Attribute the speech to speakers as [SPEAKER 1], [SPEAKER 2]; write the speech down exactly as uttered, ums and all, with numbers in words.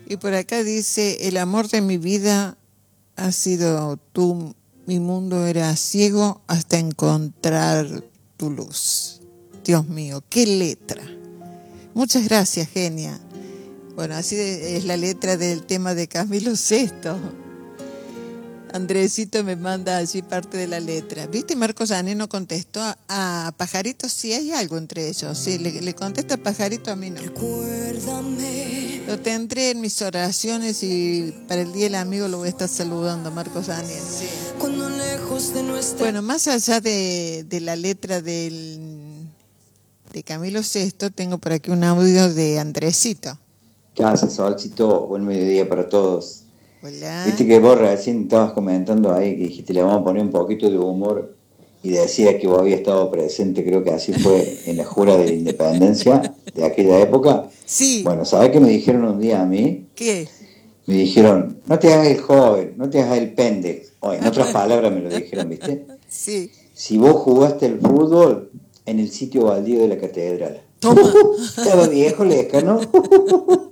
[SPEAKER 1] Y por acá dice, el amor de mi vida ha sido tú, mi mundo era ciego hasta encontrar tu luz. Dios mío, qué letra. Muchas gracias, genia. Bueno, así es la letra del tema de Camilo Sesto. Andresito me manda allí parte de la letra. ¿Viste? Marcos Aneno contestó a, a Pajarito si hay algo entre ellos. Sí, le, le contesta a Pajarito, a mí no. Recuérdame. Lo tendré en mis oraciones y para el Día del Amigo lo voy a estar saludando, Marcos Aneno. Sí. Cuando lejos de nuestra... Bueno, más allá de, de la letra del, de Camilo Sesto, tengo por aquí un audio de Andresito.
[SPEAKER 2] Gracias, Solcito. Buen mediodía para todos.
[SPEAKER 1] Hola.
[SPEAKER 2] Viste que vos recién estabas comentando ahí que dijiste le vamos a poner un poquito de humor y decía que vos habías estado presente, creo que así fue en la jura de la independencia de aquella época.
[SPEAKER 1] Sí.
[SPEAKER 2] Bueno, ¿sabés qué me dijeron un día a mí?
[SPEAKER 1] ¿Qué?
[SPEAKER 2] Me dijeron, no te hagas el joven, no te hagas el pendejo. O en otras palabras me lo dijeron, ¿viste?
[SPEAKER 1] Sí.
[SPEAKER 2] Si vos jugaste el fútbol en el sitio baldío de la catedral.
[SPEAKER 1] Toma.
[SPEAKER 2] Estaba viejo, leca, ¿no?